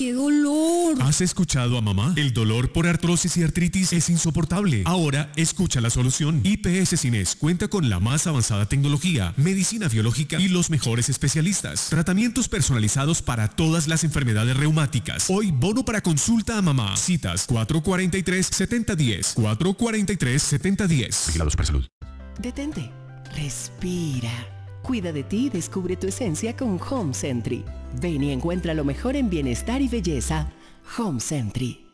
qué dolor! ¿Has escuchado a mamá? El dolor por artrosis y artritis es insoportable. Ahora escucha la solución. IPS Cines cuenta con la más avanzada tecnología, medicina biológica y los mejores especialistas. Tratamientos personalizados para todas las enfermedades reumáticas. Hoy bono para consulta a mamá. Citas 443-7010. 443-7010. Vigilados por salud. Detente. Respira. Cuida de ti y descubre tu esencia con Home Sentry. Ven y encuentra lo mejor en bienestar y belleza. Home Sentry.